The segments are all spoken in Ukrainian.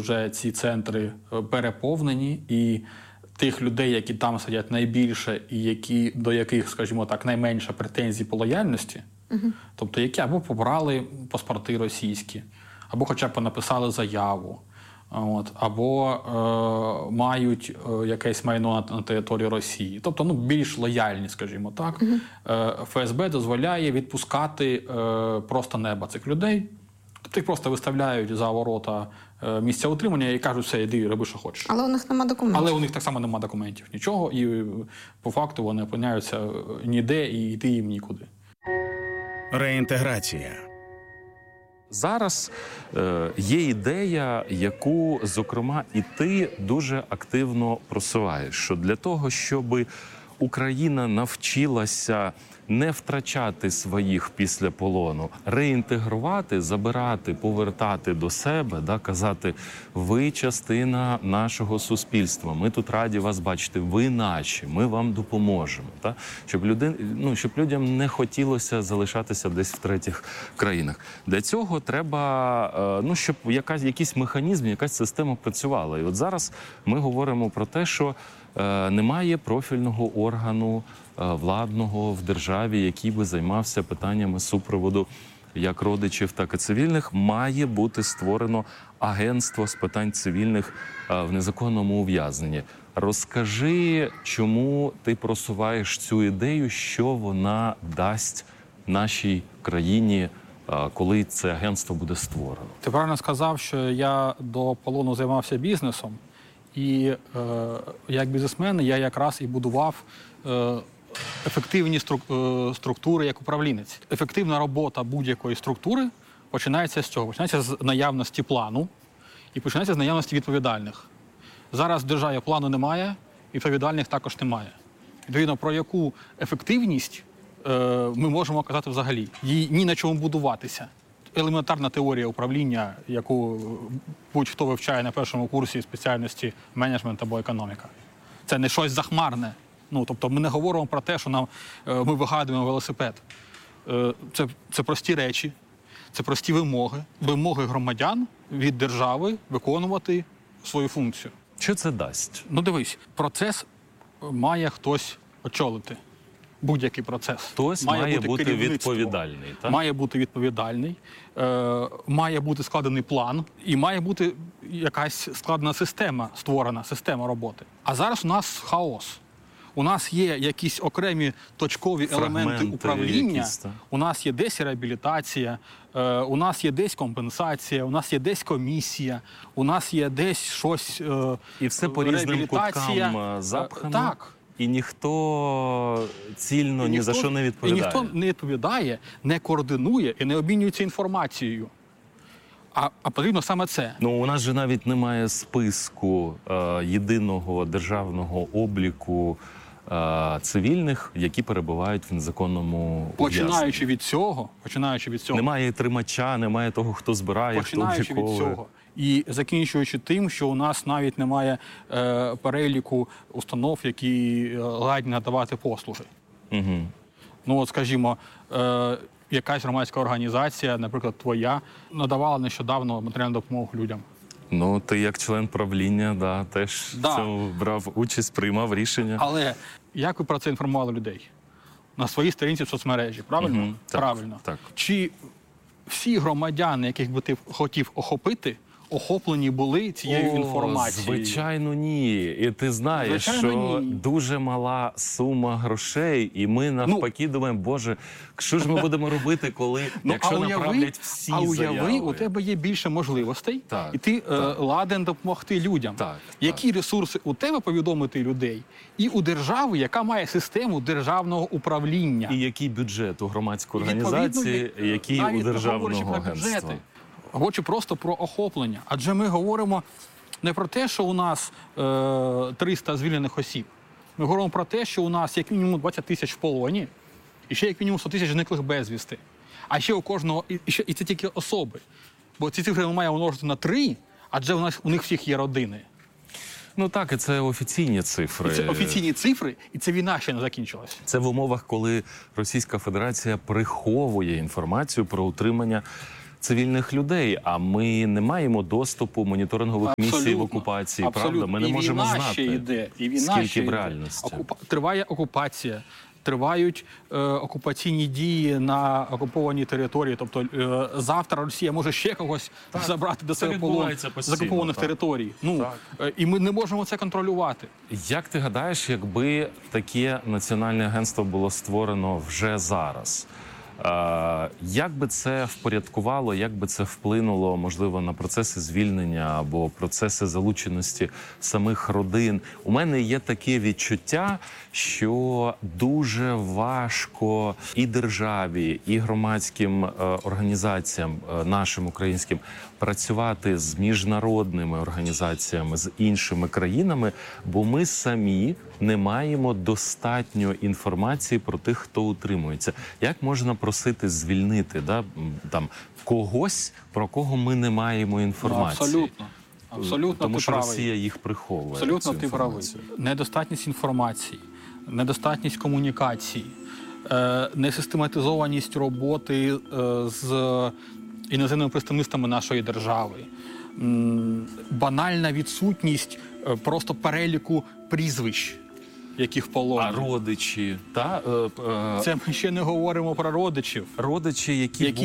вже ці центри переповнені, і тих людей, які там сидять найбільше, і до яких, скажімо так, найменше претензій по лояльності, тобто які або побрали паспорти російські, або хоча б написали заяву, або мають якесь майно на території Росії. Тобто, більш лояльні, скажімо так. ФСБ дозволяє відпускати просто неба цих людей. Тобто їх просто виставляють за ворота місця утримання і кажуть, все, йди, роби, що хочеш. Але у них немає документів. Але у них так само немає документів, нічого, і по факту вони опиняються ніде і йти їм нікуди. Реінтеграція. Зараз є ідея, яку, зокрема, і ти дуже активно просуваєш, що для того, щоб Україна навчилася не втрачати своїх після полону, реінтегрувати, забирати, повертати до себе, казати, ви частина нашого суспільства, ми тут раді вас бачити, ви наші, ми вам допоможемо. Щоб людям не хотілося залишатися десь в третіх країнах. Для цього треба, щоб якийсь механізм, якась система працювала. І от зараз ми говоримо про те, що немає профільного органу владного в державі, який би займався питаннями супроводу як родичів, так і цивільних. Має бути створено агентство з питань цивільних в незаконному ув'язненні. Розкажи, чому ти просуваєш цю ідею, що вона дасть нашій країні, коли це агентство буде створено? Ти правильно сказав, що я до полону займався бізнесом. І як бізнесмен я якраз і будував ефективні структури як управлінець. Ефективна робота будь-якої структури починається з цього. Починається з наявності плану і починається з наявності відповідальних. Зараз в державі плану немає, відповідальних також немає. Відповідно, про яку ефективність ми можемо казати взагалі? Їй ні на чому будуватися. Елементарна теорія управління, яку будь-хто вивчає на першому курсі спеціальності менеджмент або економіка. Це не щось захмарне. Тобто ми не говоримо про те, що ми вигадуємо велосипед. Це прості речі, це прості вимоги. Вимоги громадян від держави виконувати свою функцію. Що це дасть? Дивись, процес має хтось очолити. Будь-який процес. Хтось має бути відповідальний. Так? Має бути відповідальний, має бути складений план і має бути якась складена система створена, система роботи. А зараз у нас хаос. У нас є якісь окремі точкові елементи управління, у нас є десь реабілітація, у нас є десь компенсація, у нас є десь комісія, у нас є десь щось і все по різним куткам запхано. Так. І ніхто цільно ні за що не відповідає. І ніхто не відповідає, не координує і не обмінюється інформацією. А потрібно саме це. У нас же навіть немає списку єдиного державного обліку цивільних, які перебувають в незаконному ув'язненні. Починаючи від цього. Немає тримача, немає того, хто збирає, хто обліковує. Починаючи від цього. І закінчуючи тим, що у нас навіть немає переліку установ, які ладні надавати послуги. Скажімо, якась громадська організація, наприклад, твоя, надавала нещодавно матеріальну допомогу людям. Ти як член правління, теж в цьому брав участь, приймав рішення. Але як ви про це інформували людей? На своїй сторінці в соцмережі, правильно? Правильно. Так. Чи всі громадяни, яких би ти хотів охопити, охоплені були цією інформацією? Звичайно, ні. І ти знаєш, що дуже мала сума грошей, і ми навпаки думаємо, Боже, що ж ми будемо робити, якщо направлять всі заяви? А уяви, у тебе є більше можливостей, і ти ладен допомогти людям. Які ресурси у тебе повідомити людей, і у держави, яка має систему державного управління. І який бюджет у громадської організації, який у державного агентства. Говорячи просто про охоплення. Адже ми говоримо не про те, що у нас 300 звільнених осіб. Ми говоримо про те, що у нас як мінімум 20 тисяч в полоні, і ще як мінімум 100 тисяч зниклих безвісти. А ще у кожного, і це тільки особи. Бо ці цифри ми маємо множити на 3, адже у них всіх є родини. Так, і це офіційні цифри. І це офіційні цифри, і це війна ще не закінчилась. Це в умовах, коли Російська Федерація приховує інформацію про утримання цивільних людей, а ми не маємо доступу моніторингових місій в окупації, правда? Ми не можемо знати, скільки в реальності. Триває окупація. Тривають окупаційні дії на окупованій території. Тобто завтра Росія може ще когось забрати до себе полон з окупованих територій. І ми не можемо це контролювати. Як ти гадаєш, якби таке національне агентство було створено вже зараз? Як би це впорядкувало, як би це вплинуло, можливо, на процеси звільнення або процеси залученості самих родин? У мене є таке відчуття, що дуже важко і державі, і громадським організаціям, нашим українським, працювати з міжнародними організаціями, з іншими країнами, бо ми самі не маємо достатньо інформації про тих, хто утримується. Як можна просити звільнити там когось, про кого ми не маємо інформації? Абсолютно. Тому що Росія їх приховує. Абсолютно ти правий. Недостатність інформації, недостатність комунікації, несистематизованість роботи з іноземними представництвами нашої держави, банальна відсутність просто переліку прізвищ, які в полоні. А родичі? Це ми ще не говоримо про родичів. Родичі,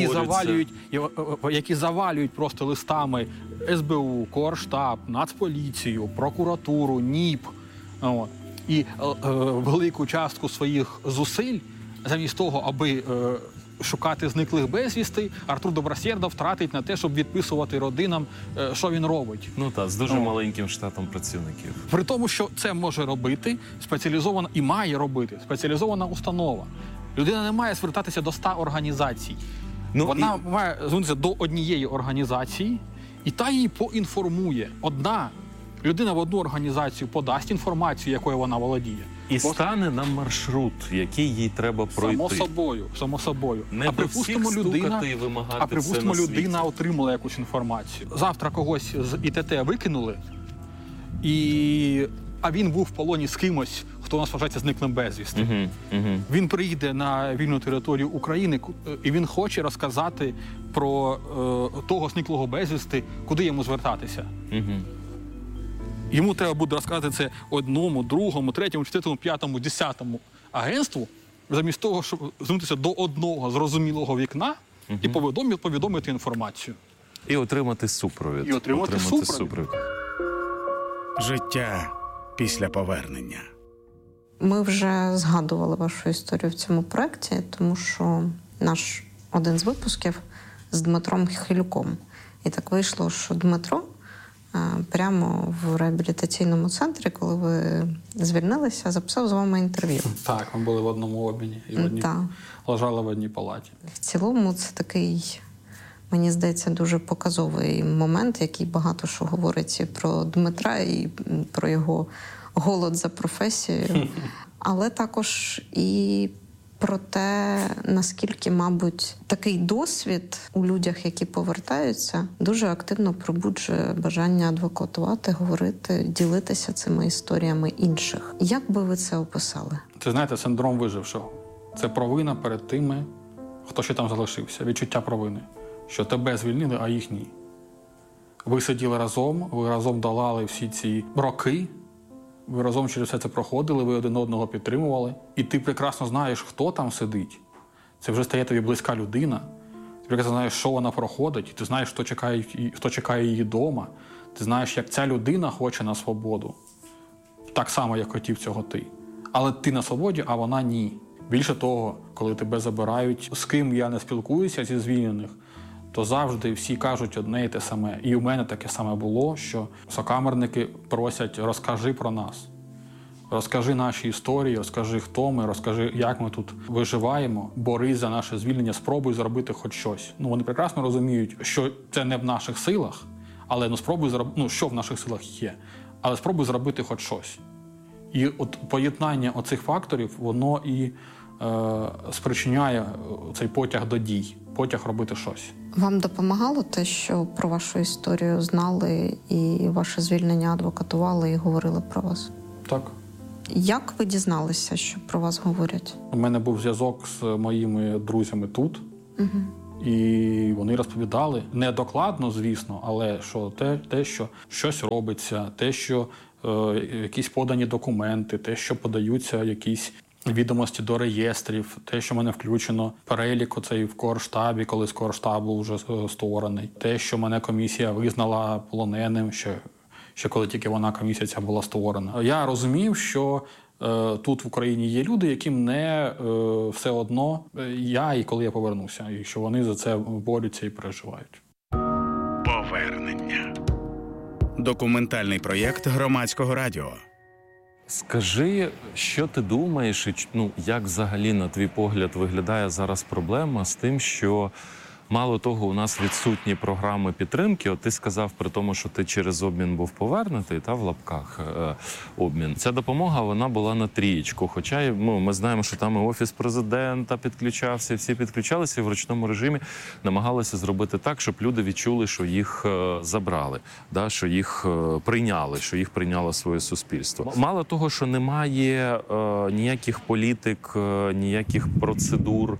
які завалюють просто листами СБУ, Корштаб, Нацполіцію, прокуратуру, НІП. І велику частку своїх зусиль, замість того, аби шукати зниклих безвісти, Артур Добросєрдов тратить на те, щоб відписувати родинам, що він робить. З дуже маленьким штатом працівників. При тому, що це може робити спеціалізована і має робити спеціалізована установа. Людина не має звертатися до 100 організацій. Вона має звернутися до однієї організації, і та її поінформує. Одна людина в одну організацію подасть інформацію, якою вона володіє. І стане на маршрут, який їй треба пройти. Само собою. Не до всіх стукати і вимагати це на світі. Людина отримала якусь інформацію. Завтра когось з ІТТ викинули, а він був в полоні з кимось, хто у нас вважається зниклим безвісти. Він приїде на вільну територію України, і він хоче розказати про того зниклого безвісти, куди йому звертатися. Йому треба буде розказати це одному, другому, третьому, четвертому, п'ятому, 10-му агентству, замість того, щоб звернутися до одного зрозумілого вікна і повідомити інформацію. І отримати супровід. Життя після повернення. Ми вже згадували вашу історію в цьому проєкті, тому що наш один з випусків з Дмитром Хилюком. І так вийшло, що Дмитро прямо в реабілітаційному центрі, коли ви звільнилися, записав з вами інтерв'ю. Так, ми були в одному обміні і лежали в одній палаті. В цілому це такий, мені здається, дуже показовий момент, який багато що говорить і про Дмитра, і про його голод за професією, але також і про те, наскільки, мабуть, такий досвід у людях, які повертаються, дуже активно пробуджує бажання адвокатувати, говорити, ділитися цими історіями інших. Як би ви це описали? Це, знаєте, синдром вижившого. Це провина перед тими, хто ще там залишився. Відчуття провини. Що тебе звільнили, а їх ні. Ви сиділи разом, ви разом долали всі ці роки, ви разом через все це проходили, ви один одного підтримували. І ти прекрасно знаєш, хто там сидить. Це вже стає тобі близька людина. Ти прекрасно знаєш, що вона проходить. Ти знаєш, хто чекає її вдома. Ти знаєш, як ця людина хоче на свободу. Так само, як хотів цього ти. Але ти на свободі, а вона ні. Більше того, коли тебе забирають, з ким я не спілкуюся зі звільнених, то завжди всі кажуть одне і те саме. І у мене таке саме було, що сокамерники просять: розкажи про нас. Розкажи наші історії, розкажи, хто ми, розкажи, як ми тут виживаємо, борись за наше звільнення, спробуй зробити хоч щось. Вони прекрасно розуміють, що це не в наших силах, але спробуй зробити, що в наших силах є, але спробуй зробити хоч щось. І от поєднання оцих факторів, воно і спричиняє цей потяг до дій, потяг робити щось. Вам допомагало те, що про вашу історію знали і ваше звільнення адвокатували і говорили про вас? Так. Як ви дізналися, що про вас говорять? У мене був зв'язок з моїми друзями тут. І вони розповідали, не докладно, звісно, але що те, що щось робиться, те, що якісь подані документи, те, що подаються якісь відомості до реєстрів, те, що в мене включено перелік оцей в Корштабі, коли з Корштабу вже створений, те, що мене комісія визнала полоненим, ще коли тільки вона, комісія ця була створена. Я розумів, що тут в Україні є люди, яким не все одно я і коли я повернуся, і що вони за це борються і переживають. Повернення. Документальний проєкт Громадського радіо. Скажи, що ти думаєш, і як взагалі, на твій погляд, виглядає зараз проблема з тим, що мало того, у нас відсутні програми підтримки. От ти сказав при тому, що ти через обмін був повернутий, в лапках обмін. Ця допомога, вона була на трієчку. Хоча ми знаємо, що там і Офіс Президента підключався, всі підключалися і в ручному режимі намагалися зробити так, щоб люди відчули, що їх забрали, що їх прийняли, що їх прийняло своє суспільство. Мало того, що немає ніяких політик, ніяких процедур,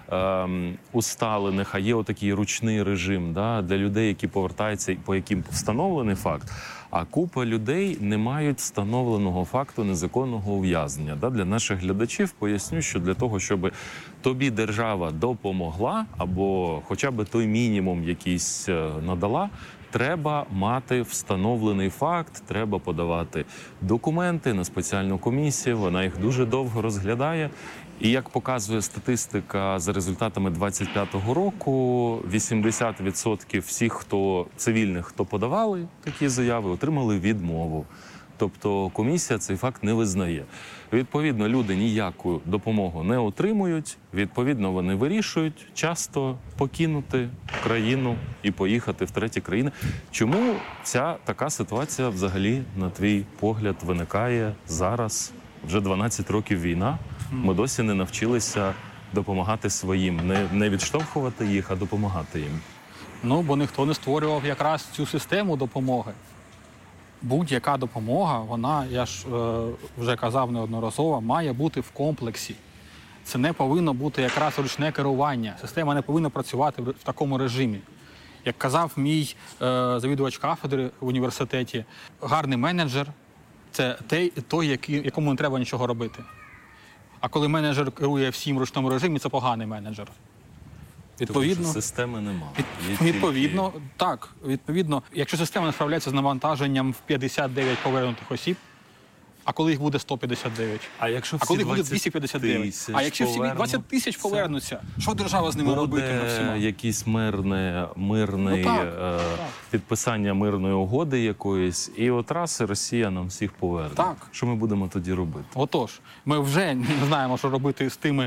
усталених, а є отакий ручний режим для людей, які повертаються, по яким встановлений факт, а купа людей не мають встановленого факту незаконного ув'язнення. Для наших глядачів поясню, що для того, щоб тобі держава допомогла, або хоча б той мінімум якийсь надала, треба мати встановлений факт, треба подавати документи на спеціальну комісію, вона їх дуже довго розглядає. І як показує статистика за результатами 25-го року, 80% всіх, цивільних, хто подавали такі заяви, отримали відмову. Тобто комісія цей факт не визнає. Відповідно, люди ніяку допомогу не отримують, відповідно, вони вирішують часто покинути країну і поїхати в треті країни. Чому ця така ситуація взагалі, на твій погляд, виникає зараз? Вже 12 років війна, ми досі не навчилися допомагати своїм, не відштовхувати їх, а допомагати їм. Бо ніхто не створював якраз цю систему допомоги. Будь-яка допомога, вона, я ж вже казав неодноразово, має бути в комплексі. Це не повинно бути якраз ручне керування. Система не повинна працювати в такому режимі. Як казав мій завідувач кафедри в університеті, гарний менеджер – це той, якому не треба нічого робити. А коли менеджер керує всім в ручному режимі, це поганий менеджер. Відповідно, системи немає. Відповідно, якщо система не справляється з навантаженням в 59 повернутих осіб, а коли їх буде 159? А якщо коли їх буде 259? А якщо всі 20 тисяч повернуться, що держава з ними робитиме всіма? Буде якесь мирне підписання мирної угоди якоїсь, і от раз і Росія нам всіх поверне. Так. Що ми будемо тоді робити? Отож, ми вже не знаємо, що робити з тими,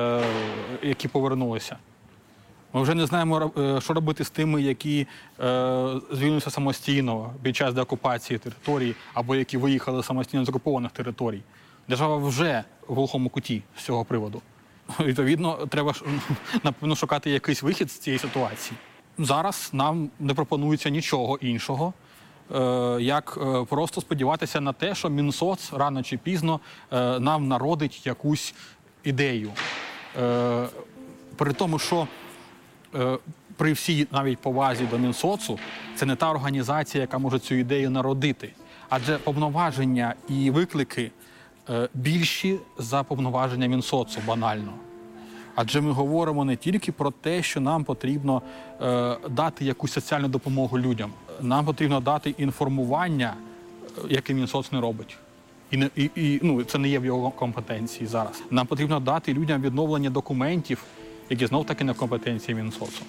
які повернулися. Ми вже не знаємо, що робити з тими, які звільнилися самостійно під час деокупації територій, або які виїхали самостійно з окупованих територій. Держава вже в глухому куті з цього приводу. Відповідно, треба, напевно, шукати якийсь вихід з цієї ситуації. Зараз нам не пропонується нічого іншого, як просто сподіватися на те, що Мінсоц рано чи пізно нам народить якусь ідею. При тому, що при всій навіть повазі до Мінсоцу, це не та організація, яка може цю ідею народити. Адже повноваження і виклики більші за повноваження Мінсоцу, банально. Адже ми говоримо не тільки про те, що нам потрібно дати якусь соціальну допомогу людям. Нам потрібно дати інформування, яке Мінсоц не робить. Це не є в його компетенції зараз. Нам потрібно дати людям відновлення документів, які знов-таки не в компетенції Мінсоцу.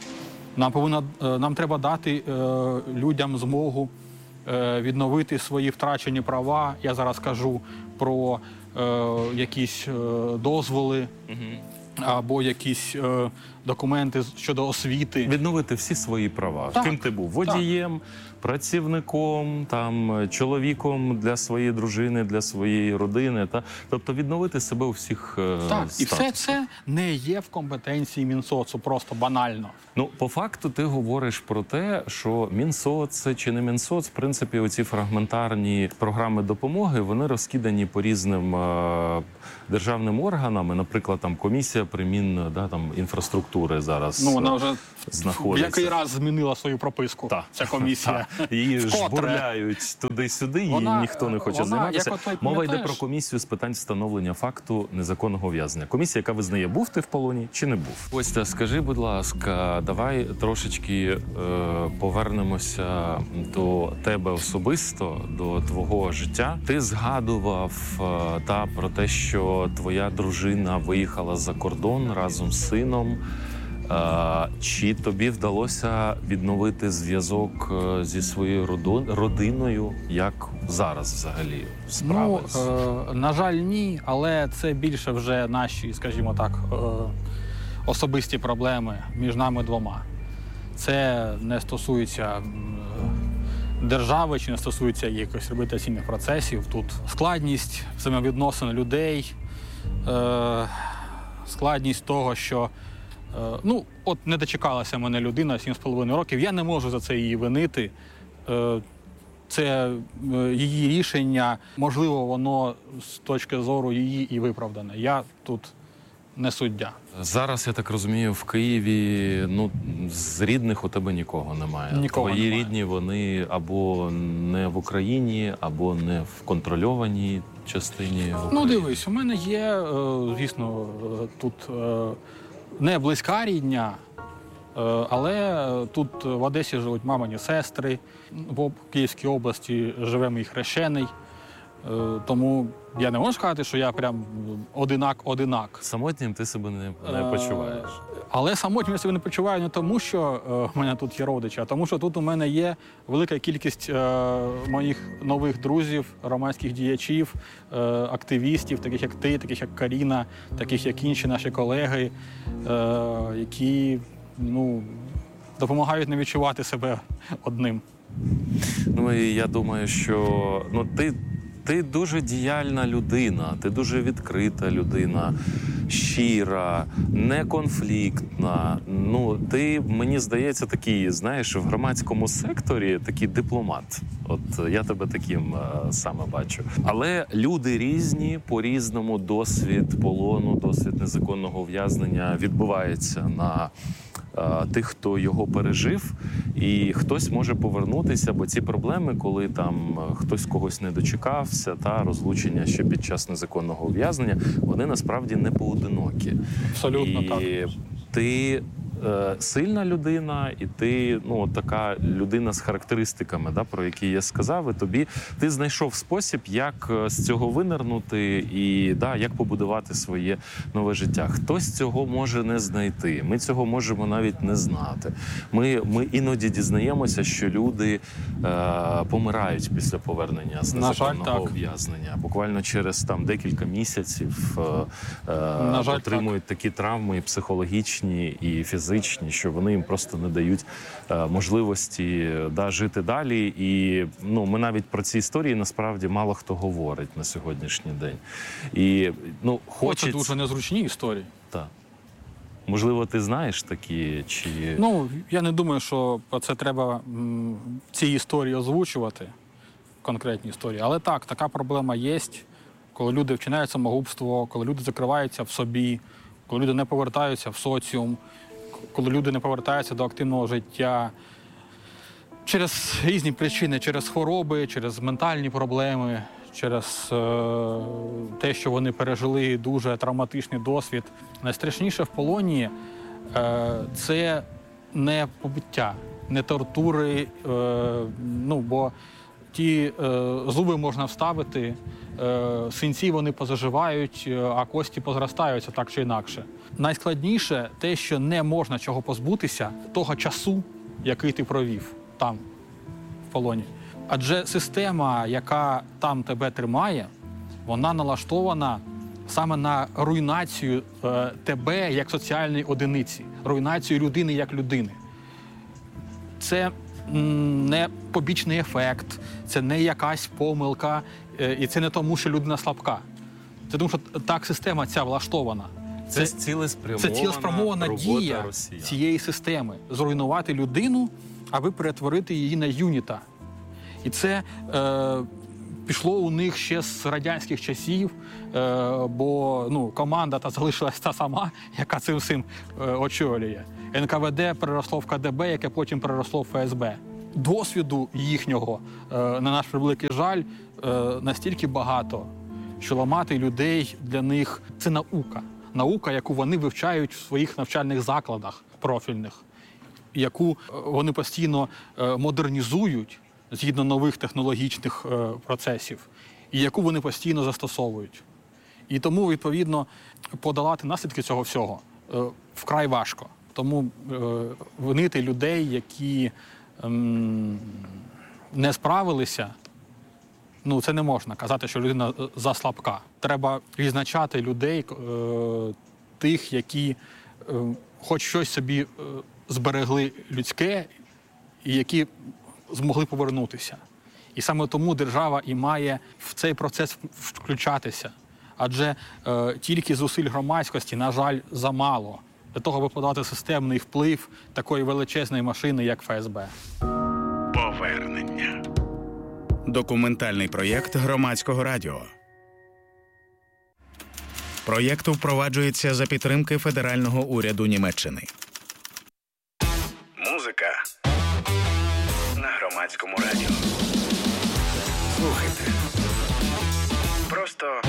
Нам треба дати людям змогу відновити свої втрачені права. Я зараз кажу про якісь дозволи або якісь документи щодо освіти. Відновити всі свої права. Ким ти був? Водієм, працівником, чоловіком для своєї дружини, для своєї родини. Тобто відновити себе у всіх статусах. І все це не є в компетенції Мінсоцу, просто банально. По факту ти говориш про те, що Мінсоц чи не Мінсоц, в принципі, оці фрагментарні програми допомоги, вони розкидані по різним державним органам, наприклад, комісія при інфраструктури. структури зараз Ну, вона вже в знаходиться. який раз змінила свою прописку, Так. ця комісія. Так. Її Вкотре. жбурляють туди-сюди, і Вона- ніхто не хоче вона, займатися. як от ви Мова йде пам'ятаєш- про комісію з питань встановлення факту незаконного ув'язнення. Комісія, яка визнає, був ти в полоні чи не був. Костя, скажи, будь ласка, давай трошечки повернемося до тебе особисто, до твого життя. Ти згадував про те, що твоя дружина виїхала за кордон разом з сином. Чи тобі вдалося відновити зв'язок зі своєю родиною? Як зараз взагалі справи? На жаль, ні, але це більше вже наші, скажімо так, особисті проблеми між нами двома. Це не стосується держави чи не стосується якихось реабілітаційних процесів. Тут складність взаємовідносин людей, складність того, що от не дочекалася мене людина 7,5 років, я не можу за це її винити. Це її рішення, можливо, воно з точки зору її і виправдане. Я тут не суддя. Зараз, я так розумію, в Києві з рідних у тебе нікого немає. Нікого Твої немає. рідні, вони або не в Україні, або не в контрольованій частині України. Ну, дивись, у мене є, звісно, тут не близька рідня, але тут в Одесі живуть мамині сестри, в Київській області живе мій хрещений. Тому я не можу сказати, що я прям одинак. Самотнім ти себе не почуваєш. Але самотнім я себе не почуваю не тому, що в мене тут є родичі, а тому, що тут у мене є велика кількість моїх нових друзів, громадських діячів, активістів, таких як ти, таких як Каріна, таких як інші наші колеги, які допомагають не відчувати себе одним. Ну і я думаю, що ти дуже діяльна людина, ти дуже відкрита людина, щира, неконфліктна. Ти, мені здається, такий, знаєш, в громадському секторі такий дипломат. От я тебе таким саме бачу. Але люди різні, по-різному досвід полону, досвід незаконного ув'язнення відбувається на тих, хто його пережив, і хтось може повернутися, бо ці проблеми, коли там хтось когось не дочекався, та розлучення ще під час незаконного ув'язнення, вони насправді не поодинокі. Абсолютно так. І ти сильна людина, і ти така людина з характеристиками, про які я сказав, і ти знайшов спосіб, як з цього винирнути і як побудувати своє нове життя. Хтось цього може не знайти, ми цього можемо навіть не знати. Ми іноді дізнаємося, що люди помирають після повернення з незаконного ув'язнення. Буквально через декілька місяців отримують такі травми і психологічні, і фізичні, що вони їм просто не дають можливості жити далі. І ми навіть про ці історії насправді мало хто говорить на сьогоднішній день. І Це дуже незручні історії. Так. Можливо, ти знаєш такі, чи... Я не думаю, що це треба ці історії озвучувати, конкретні історії. Але так, така проблема є, коли люди вчиняють самогубство, коли люди закриваються в собі, коли люди не повертаються в соціум, коли люди не повертаються до активного життя через різні причини, через хвороби, через ментальні проблеми, через те, що вони пережили дуже травматичний досвід. Найстрашніше в полоні – це не побиття, не тортури, бо ті зуби можна вставити, синці вони позаживають, а кості позростаються так чи інакше. Найскладніше те, що не можна чого позбутися того часу, який ти провів там, в полоні. Адже система, яка там тебе тримає, вона налаштована саме на руйнацію тебе як соціальної одиниці, руйнацію людини як людини. Це не побічний ефект, це не якась помилка, і це не тому, що людина слабка. Це тому, що так система ця влаштована. Це цілеспрямована дія Росіян. цієї системи. Зруйнувати людину, аби перетворити її на юніта. І це пішло у них ще з радянських часів, бо команда та залишилась та сама, яка цим всім очолює. НКВД переросло в КДБ, яке потім переросло в ФСБ. Досвіду їхнього, на наш превеликий жаль, настільки багато, що ламати людей для них – це наука. Наука, яку вони вивчають в своїх навчальних закладах профільних, яку вони постійно модернізують згідно нових технологічних процесів, і яку вони постійно застосовують. І тому, відповідно, подолати наслідки цього всього вкрай важко. Тому винити людей, які не справилися, це не можна казати, що людина заслабка. Треба відзначати людей, тих, які хоч щось собі зберегли людське і які змогли повернутися. І саме тому держава і має в цей процес включатися. Адже тільки зусиль громадськості, на жаль, замало для того, аби подати системний вплив такої величезної машини, як ФСБ. Повернення. Документальний проєкт Громадського радіо. Проєкт впроваджується за підтримки федерального уряду Німеччини. Музика на Громадському радіо. Слухайте. Просто